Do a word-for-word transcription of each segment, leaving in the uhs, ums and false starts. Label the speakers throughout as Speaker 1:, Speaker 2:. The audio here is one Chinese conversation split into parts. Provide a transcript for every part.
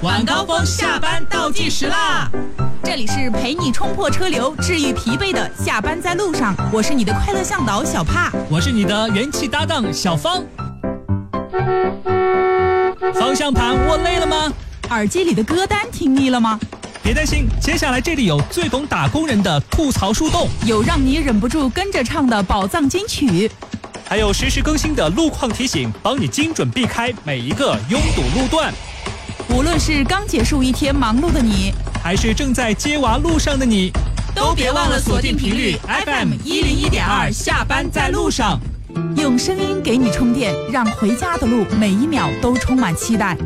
Speaker 1: 晚高峰下班倒计时啦！
Speaker 2: 这里是陪你冲破车流、治愈疲惫的下班在路上，我是你的快乐向导小帕，
Speaker 1: 我是你的元气搭档小芳。方向盘握累了吗？
Speaker 2: 耳机里的歌单听腻了吗？
Speaker 1: 别担心，接下来这里有最懂打工人的吐槽树洞，
Speaker 2: 有让你忍不住跟着唱的宝藏金曲，
Speaker 1: 还有实时更新的路况提醒，帮你精准避开每一个拥堵路段。
Speaker 2: 无论是刚结束一天忙碌的你，
Speaker 1: 还是正在接娃路上的你，
Speaker 2: 都别忘了锁定频率 F M 一零一点二，下班在路上，用声音给你充电，让回家的路每一秒都充满期待。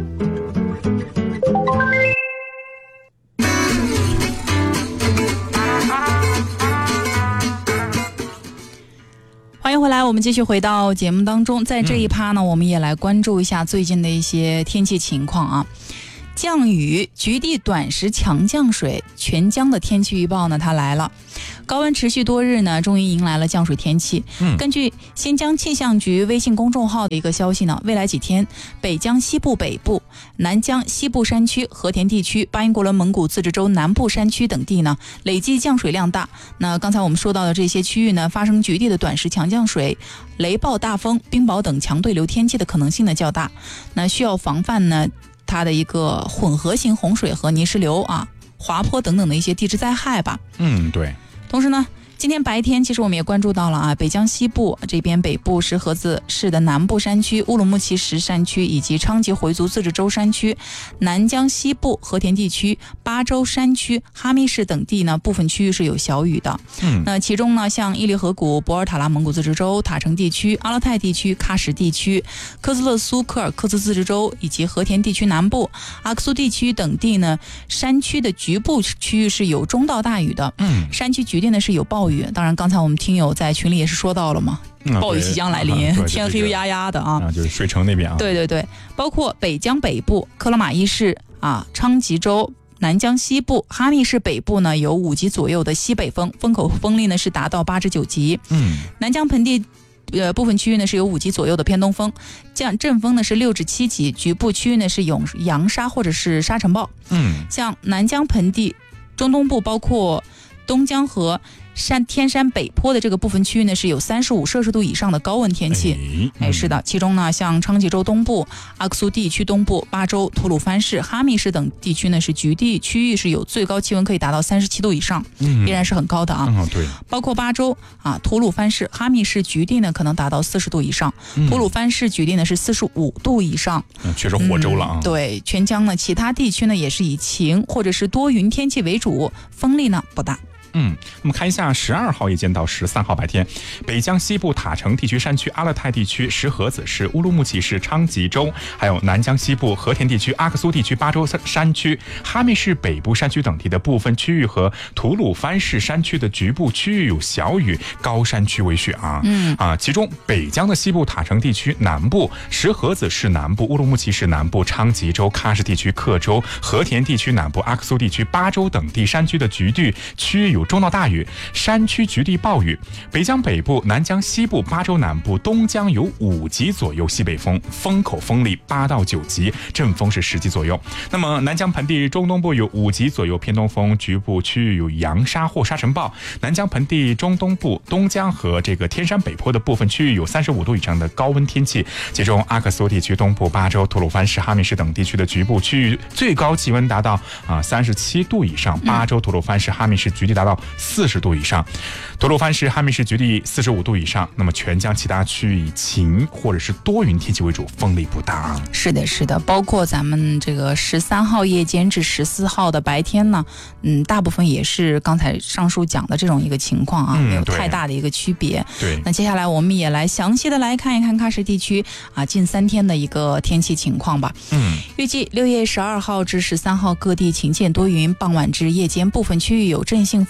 Speaker 2: 欢迎回来，我们继续回到节目当中。在这一趴呢，我们也来关注一下最近的一些天气情况啊。降雨，局地短时强降水，全江的天气预报呢，它来了。高温持续多日呢，终于迎来了降水天气。嗯，根据新疆气象局微信公众号的一个消息呢，未来几天，北疆西部北部、南疆西部山区、和田地区、巴音郭伦蒙古自治州南部山区等地呢，累计降水量大。那刚才我们说到的这些区域呢，发生局地的短时强降水、雷暴大风、冰雹等强对流天气的可能性呢较大。那需要防范呢它的一个混合型洪水和泥石流啊、滑坡等等的一些地质灾害吧。
Speaker 3: 嗯，对。
Speaker 2: 同时呢，今天白天其实我们也关注到了啊，北疆西部这边北部石河子市的南部山区、乌鲁木齐什山区以及昌吉回族自治州山区、南疆西部和田地区、巴州山区、哈密市等地呢，部分区域是有小雨的。嗯，那其中呢，像伊犁河谷、博尔塔拉蒙古自治州、塔城地区、阿勒泰地区、喀什地区、科兹勒苏柯尔克孜自治州以及和田地区南部、阿克苏地区等地呢，山区的局部区域是有中到大雨的。嗯，山区局地呢是有暴雨。当然刚才我们听友在群里也是说到了嘛，嗯、暴雨即将来临，啊、天黑压压的啊，
Speaker 3: 啊就是水城那边啊，
Speaker 2: 对对对，包括北疆北部、克拉玛依市啊、昌吉州、南疆西部、哈密市北部呢有五级左右的西北风，风口风力呢是达到八至九级。嗯，南疆盆地呃部分区域呢是有五级左右的偏东风，降阵风呢是六至七级，局部区域呢是有扬沙或者是沙尘暴。嗯，像南疆盆地中东部包括东江和山天山北坡的这个部分区域呢是有三十五摄氏度以上的高温天气。哎，哎是的，其中呢像昌吉州东部、阿克苏地区东部、巴州、吐鲁番市、哈密市等地区呢是局地区域是有最高气温可以达到三十七度以上，嗯、依然是很高的啊。
Speaker 3: 嗯、对，
Speaker 2: 包括巴州啊、吐鲁番市、哈密市局地呢可能达到四十度以上，嗯、吐鲁番市局地呢是四十五度以上，
Speaker 3: 嗯、确实火州了啊、嗯。
Speaker 2: 对，全疆呢其他地区呢也是以晴或者是多云天气为主，风力呢不大。
Speaker 3: 嗯，我们看一下十二号夜间到十三号白天，北疆西部塔城地区山区、阿勒泰地区、石河子市、乌鲁木齐市、昌吉州，还有南疆西部和田地区、阿克苏地区、巴州山区、哈密市北部山区等地的部分区域和吐鲁番市山区的局部区域有小雨，高山区为雪啊。嗯啊，其中北疆的西部塔城地区南部、石河子市南部、乌鲁木齐市南部、昌吉州、喀什地区、克州、和田地区南部、阿克苏地区、巴州等地山区的局地区域有有中到大雨，山区局地暴雨。北疆北部、南疆西部、巴州南部、东疆有五级左右西北风，风口风力八到九级，阵风是十级左右。那么南疆盆地中东部有五级左右偏东风，局部区域有扬沙或沙尘暴。南疆盆地中东部、东疆和这个天山北坡的部分区域有三十五度以上的高温天气，其中阿克苏地区东部、巴州、吐鲁番市、哈密市等地区的局部区域最高气温达到啊三十七度以上，巴州、吐鲁番市、哈密市局地达到四十度以上，吐鲁番市、哈密市局地四十五度以上。那么全疆其他区域以晴或者是多云天气为主，风力不大。是的，
Speaker 2: 是的，包括咱们这个十三号夜间至十四号的白天呢，嗯，大部分也是刚才上述讲的这种一个情况啊，没有太大的一个区别。
Speaker 3: 对。
Speaker 2: 那接下来我们也来详细的来看一看喀什地区啊近三天的一个天气情况吧。嗯。预计六月十二号至十三号各地晴间多云，傍晚至夜间部分区域有阵性风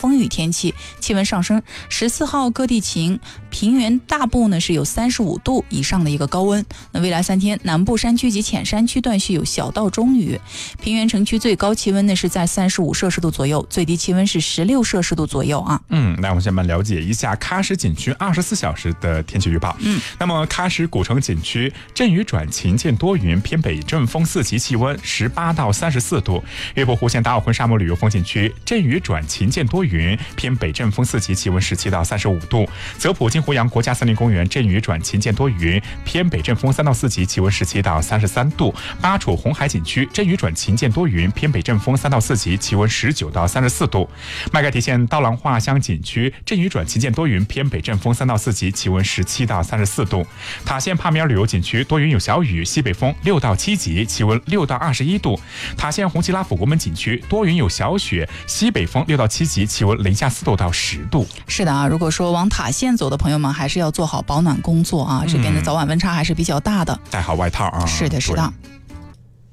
Speaker 2: 风雨天气，气温上升。十四号各地晴，平原大部呢是有三十五度以上的一个高温。那未来三天，南部山区及浅山区段需有小到中雨。平原城区最高气温呢是在三十五摄氏度左右，最低气温是十六摄氏度左右啊。
Speaker 3: 嗯，那我们先来了解一下喀什景区二十四小时的天气预报。
Speaker 2: 嗯，
Speaker 3: 那么喀什古城景区阵雨转晴见多云，偏北阵风四级，气温十八到三十四度。月泊湖县达尔浑沙漠旅游风景区阵雨转晴见多云，偏北阵风四级，气温十七到三十五度。泽普金湖洋国家森林公园阵雨转晴见多云，偏北阵风三到四级，气温十七到三十三度。巴楚红海景区阵雨转晴见多云，偏北阵风三到四级，气温十九到三十四度。麦盖提县刀郎画乡景区阵雨转晴见多云，偏北阵风三到四级，气温十七到三十四度。塔县帕米尔旅游景区多云有小雨，西北风六到七级，气温六到二十一度。塔县红旗拉府国门景区多云有小雪，西北风六到七级，气温零下四度到十度。
Speaker 2: 是的啊，如果说往塔县走的朋友们，还是要做好保暖工作啊，这边的早晚温差还是比较大的，
Speaker 3: 带好外套啊。
Speaker 2: 是的，是的。